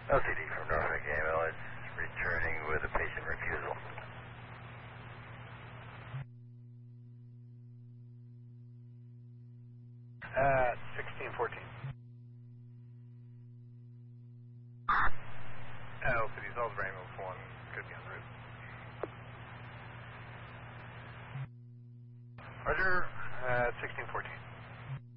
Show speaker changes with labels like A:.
A: LTD from Norfolk ambulance, returning with a patient refusal.
B: At 1614. LCD Salisbury, ambulance 1, could be en route. Roger, at 1614.